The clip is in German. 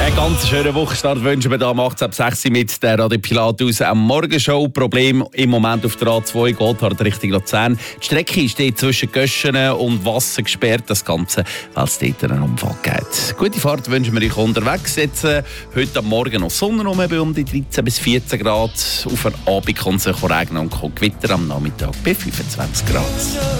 Einen ganz schönen Wochenstart wünschen wir hier am 18.06 mit der Radio Pilatus am Morgenshow. Problem im Moment auf der A2 Gotthard Richtung Luzern. Die Strecke steht zwischen Göschen und Wasser gesperrt. Das Ganze, weil es dort einen Unfall gibt. Gute Fahrt wünschen wir euch unterwegs. Jetzt, heute am Morgen noch Sonne bei um die 13 bis 14 Grad. Auf den Abend kann es regnen und Gewitter am Nachmittag bei 25 Grad.